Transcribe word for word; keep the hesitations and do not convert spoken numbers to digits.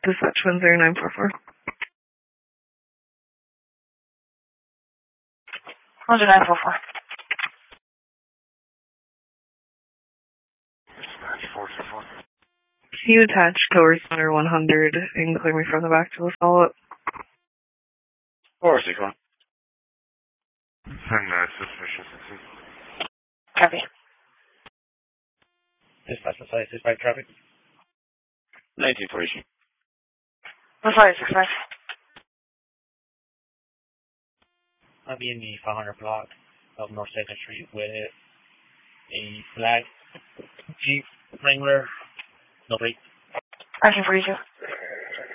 Dispatch one zero nine four four. one zero nine four four. Dispatch four two four. Can you attach tower center one hundred and clear me from the back to a follow-up? four six one. Send that suspicious. Copy. Dispatch site, dispatch traffic. nineteen forty. one five six five. I'll be in the five hundred block of North second Street with a black Jeep Wrangler, no brake. nineteen forty-two.